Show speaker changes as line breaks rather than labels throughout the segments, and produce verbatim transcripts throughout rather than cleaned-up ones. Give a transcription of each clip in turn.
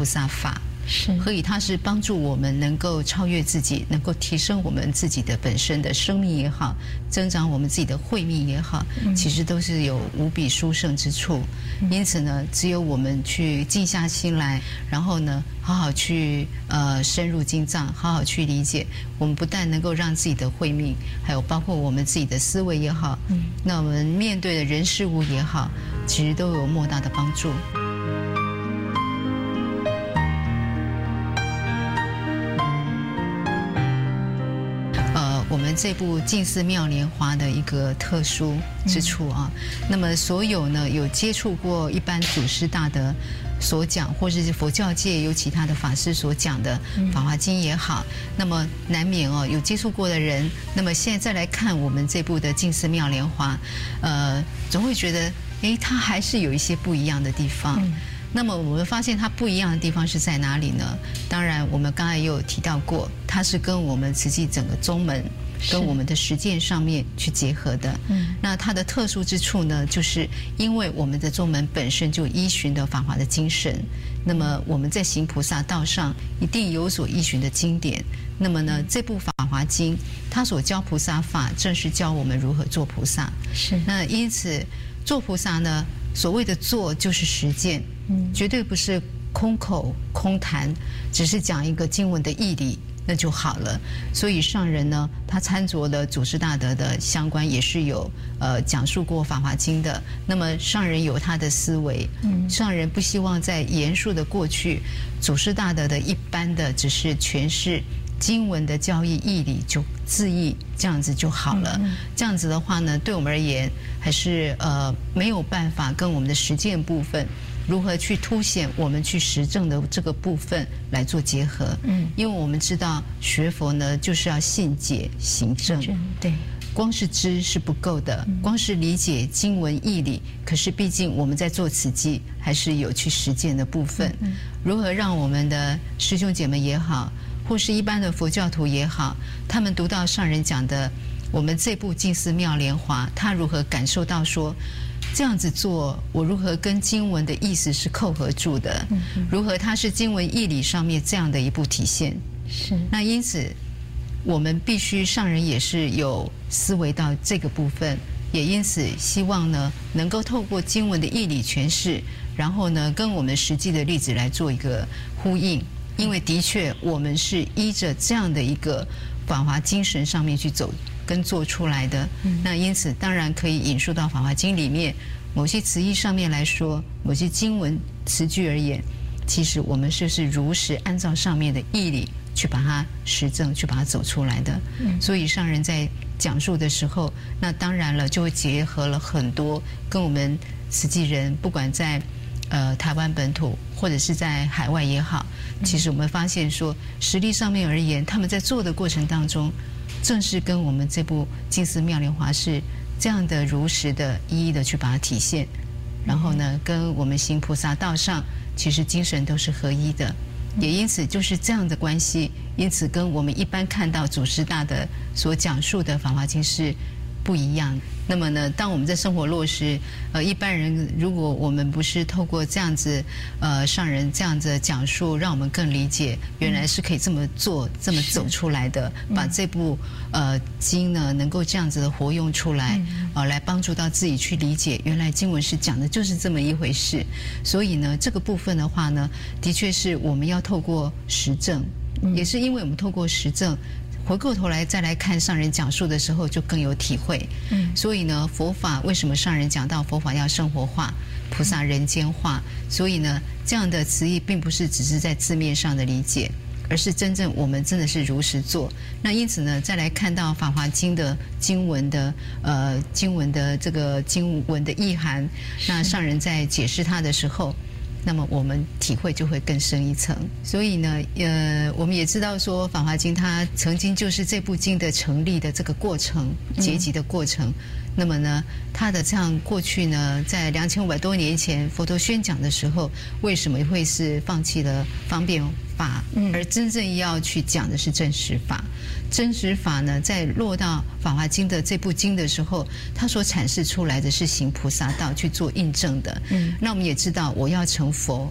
菩萨法。
是，
所以它是帮助我们能够超越自己，能够提升我们自己的本身的生命也好，增长我们自己的慧命也好，嗯、其实都是有无比殊胜之处。嗯、因此呢，只有我们去静下心来，然后呢，好好去呃深入经藏，好好去理解，我们不但能够让自己的慧命，还有包括我们自己的思维也好，嗯、那我们面对的人事物也好，其实都有莫大的帮助。我们这部《净思妙莲华》的一个特殊之处啊，嗯、那么所有呢有接触过一般祖师大德所讲，或者是佛教界有其他的法师所讲的《法华经》也好，嗯、那么难免哦有接触过的人，那么现在再来看我们这部的《净思妙莲华》，呃，总会觉得，诶，它还是有一些不一样的地方。嗯那么我们发现它不一样的地方是在哪里呢？当然，我们刚才也有提到过，它是跟我们慈济整个宗门、跟我们的实践上面去结合的。嗯，那它的特殊之处呢，就是因为我们的宗门本身就依循的法华的精神，那么我们在行菩萨道上一定有所依循的经典。那么呢，这部《法华经》它所教菩萨法，正是教我们如何做菩萨。是。那因此，做菩萨呢，所谓的做就是实践。绝对不是空口空谈，只是讲一个经文的义理，那就好了。所以上人呢，他参酌了祖师大德的相关，也是有呃讲述过《法华经》的。那么上人有他的思维，嗯，上人不希望在言述的过去，祖师大德的一般的只是诠释经文的教义义理就字义这样子就好了。嗯、这样子的话呢，对我们而言还是呃没有办法跟我们的实践部分。如何去凸显我们去实证的这个部分来做结合？嗯，因为我们知道学佛呢，就是要信解行证。对，光是知是不够的，光是理解经文义理，可是毕竟我们在做此际，还是有去实践的部分。嗯，如何让我们的师兄姐妹也好，或是一般的佛教徒也好，他们读到上人讲的我们这部《净思妙莲华》，他如何感受到说？这样子做，我如何跟经文的意思是扣合住的？嗯、如何它是经文义理上面这样的一部体现？是。那因此，我们必须上人也是有思维到这个部分，也因此希望呢，能够透过经文的义理诠释，然后呢，跟我们实际的例子来做一个呼应。因为的确，我们是依着这样的一个法华精神上面去走。跟做出来的，那因此当然可以引述到《法华经》里面某些词义上面来说，某些经文词句而言，其实我们就是如实按照上面的义理去把它实证，去把它走出来的。所以上人在讲述的时候，那当然了，就会结合了很多跟我们慈济人，不管在呃台湾本土或者是在海外也好，其实我们发现说，实力上面而言，他们在做的过程当中。正是跟我们这部《净思妙莲华》是这样的如实的一一的去把它体现，然后呢，跟我们行菩萨道上其实精神都是合一的，也因此就是这样的关系，因此跟我们一般看到祖师大德所讲述的《法华经》是不一样。那么呢，当我们在生活落实，呃，一般人如果我们不是透过这样子，呃，上人这样子讲述，让我们更理解，原来是可以这么做、嗯、这么走出来的，把这部呃经呢，能够这样子的活用出来，啊、呃，来帮助到自己去理解，原来经文是讲的就是这么一回事。所以呢，这个部分的话呢，的确是我们要透过实证，嗯、也是因为我们透过实证。回过头来再来看上人讲述的时候，就更有体会。嗯，所以呢，佛法为什么上人讲到佛法要生活化，菩萨人间化？所以呢，这样的词义并不是只是在字面上的理解，而是真正我们真的是如实做。那因此呢，再来看到《法华经》的经文的呃经文的这个经文的意涵，那上人在解释它的时候。那么我们体会就会更深一层，所以呢，呃，我们也知道说《法华经》它曾经就是这部经的成立的这个过程、结集的过程。嗯、那么呢，它的这样过去呢，在两千五百多年前佛陀宣讲的时候，为什么会是放弃了方便法，而真正要去讲的是真实法？真实法呢，在落到《法华经》的这部经的时候，它所阐释出来的是行菩萨道去做印证的。嗯，那我们也知道，我要成佛，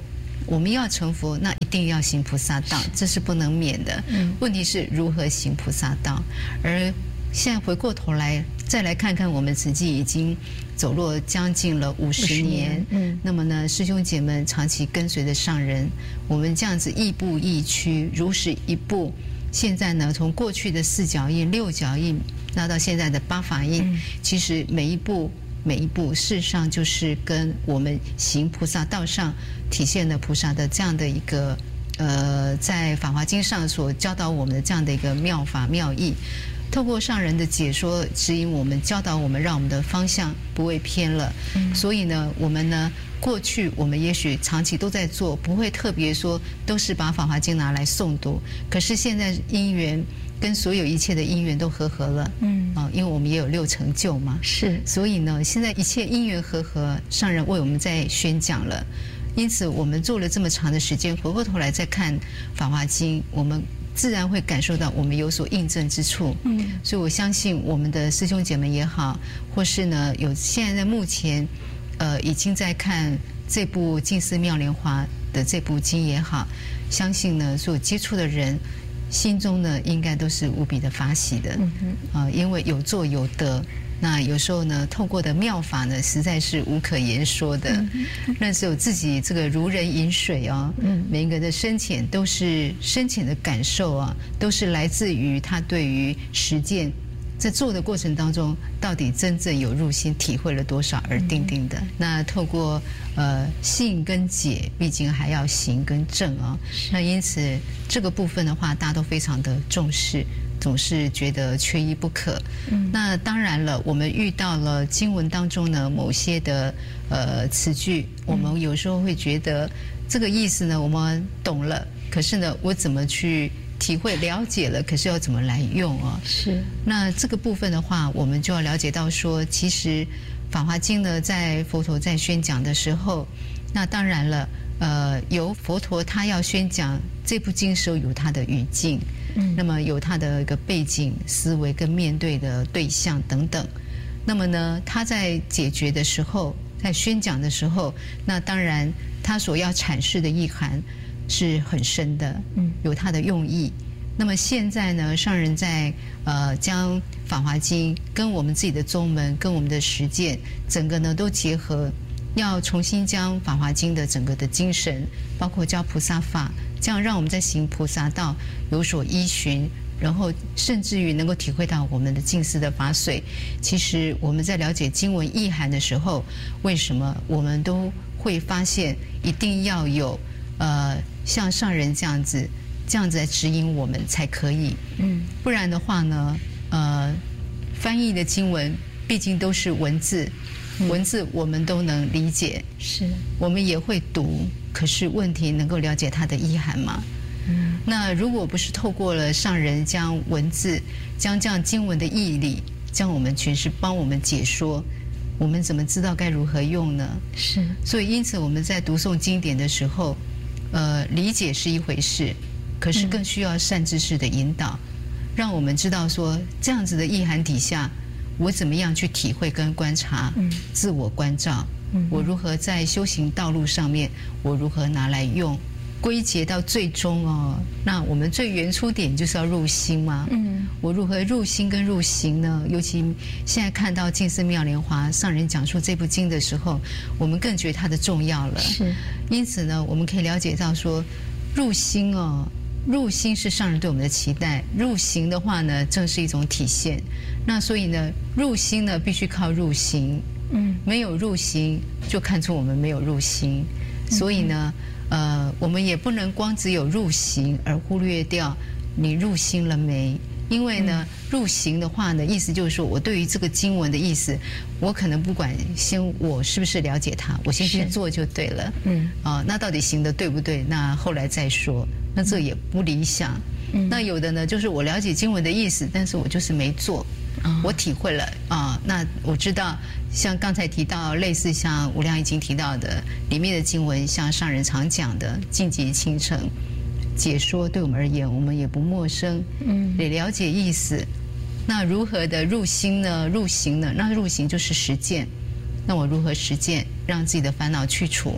我们要成佛，那一定要行菩萨道，这是不能免的。嗯，问题是如何行菩萨道？而现在回过头来，再来看看我们自己已经走落将近了五十年。嗯，那么呢，师兄姐们长期跟随着上人，我们这样子亦步亦趋，如是一步。现在呢，从过去的四脚印、六脚印，那到现在的八法印，嗯、其实每一步。每一步，事实上就是跟我们行菩萨道上体现了菩萨的这样的一个呃，在《法华经》上所教导我们的这样的一个妙法妙义，透过上人的解说指引我们，教导我们，让我们的方向不会偏了。嗯、所以呢，我们呢，过去我们也许长期都在做，不会特别说都是把《法华经》拿来诵读，可是现在因缘。跟所有一切的因缘都和合了，嗯啊，因为我们也有六成就嘛，是，所以呢，现在一切因缘和合，上人为我们在宣讲了，因此我们做了这么长的时间，回过头来再看《法华经》，我们自然会感受到我们有所印证之处，嗯，所以我相信我们的师兄姐妹也好，或是呢有现在在目前，呃，已经在看这部《净思妙莲华》的这部经也好，相信呢所有接触的人。心中呢，应该都是无比的发喜的，嗯哼，啊，因为有做有得。那有时候呢，透过的妙法呢，实在是无可言说的。嗯、那只有自己这个如人饮水啊，嗯，每一个人的深浅都是深浅的感受啊，都是来自于他对于实践。在做的过程当中，到底真正有入心体会了多少而定定的。嗯、那透过呃信跟解，毕竟还要行跟证啊。那因此这个部分的话，大家都非常的重视，总是觉得缺一不可。嗯、那当然了，我们遇到了经文当中呢某些的呃词句，我们有时候会觉得这个意思呢我们懂了，可是呢我怎么去？体会了解了，可是要怎么来用啊？是。那这个部分的话，我们就要了解到说，其实《法华经》呢，在佛陀在宣讲的时候，那当然了，呃，由佛陀他要宣讲这部经时候有他的语境，嗯，那么有他的一个背景、思维跟面对的对象等等。那么呢，他在解决的时候，在宣讲的时候，那当然他所要阐释的意涵。是很深的，嗯，有它的用意。那么现在呢，上人在呃将《法华经》跟我们自己的宗门、跟我们的实践，整个呢都结合，要重新将《法华经》的整个的精神，包括教菩萨法，这样让我们在行菩萨道有所依循，然后甚至于能够体会到我们的净思的法水。其实我们在了解经文意涵的时候，为什么我们都会发现一定要有。呃，像上人这样子，这样子来指引我们才可以。嗯，不然的话呢，呃，翻译的经文毕竟都是文字，嗯、文字我们都能理解，是，我们也会读。可是问题能够了解它的意涵吗？嗯，那如果不是透过了上人将文字，将这样经文的义理，将我们诠释，帮我们解说。我们怎么知道该如何用呢？是，所以因此我们在读诵经典的时候。呃，理解是一回事，可是更需要善知识的引导，嗯、让我们知道说这样子的意涵底下，我怎么样去体会跟观察，嗯、自我关照，嗯、我如何在修行道路上面，我如何拿来用，归结到最终哦，那我们最原初点就是要入心嘛，嗯，我如何入心跟入行呢？尤其现在看到《净思妙莲华》上人讲述这部经的时候，我们更觉得它的重要了，是。因此呢，我们可以了解到说，入心哦，入心是上人对我们的期待，入行的话呢，正是一种体现。那所以呢，入心呢，必须靠入行，嗯，没有入行，就看出我们没有入心。所以呢，呃，我们也不能光只有入行而忽略掉你入心了没。因为呢，入行的话呢，意思就是说我对于这个经文的意思，我可能不管先我是不是了解它，我先去做就对了。嗯，啊，那到底行得对不对？那后来再说，那这也不理想。嗯，那有的呢，就是我了解经文的意思，但是我就是没做。哦、我体会了啊，那我知道，像刚才提到类似像无量易经提到的里面的经文，像上人常讲的净极倾城。解说对我们而言，我们也不陌生，嗯，也了解意思。那如何的入心呢？入行呢？那入行就是实践。那我如何实践，让自己的烦恼去除？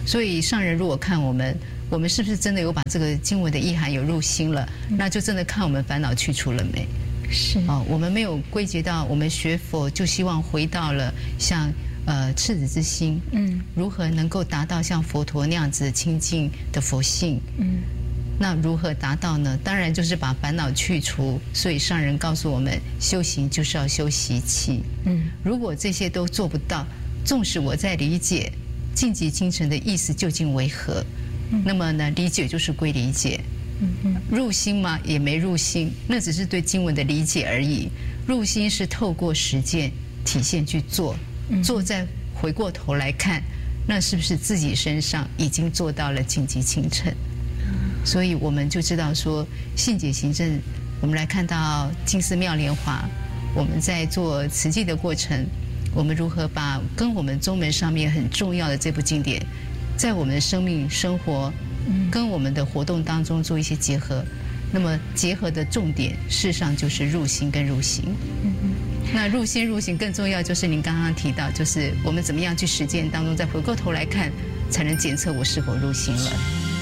所以上人如果看我们，我们是不是真的有把这个经文的意涵有入心了，那就真的看我们烦恼去除了没。
是
哦，我们没有归结到我们学佛就希望回到了像呃赤子之心，嗯，如何能够达到像佛陀那样子清净的佛性，嗯，那如何达到呢？当然就是把烦恼去除。所以上人告诉我们，修行就是要修习气，嗯，如果这些都做不到，纵使我在理解净极精诚的意思究竟为何，嗯，那么呢，理解就是归理解。入心吗？也没入心，那只是对经文的理解而已。入心是透过实践体现去做，做再回过头来看，那是不是自己身上已经做到了净极清诚？所以我们就知道说，信解行证，我们来看到净思妙莲华，我们在做慈济的过程，我们如何把跟我们宗门上面很重要的这部经典，在我们的生命生活跟我们的活动当中做一些结合，那么结合的重点，事实上就是入心跟入行。那入心入行更重要，就是您刚刚提到，就是我们怎么样去实践当中，再回过头来看，才能检测我是否入心了。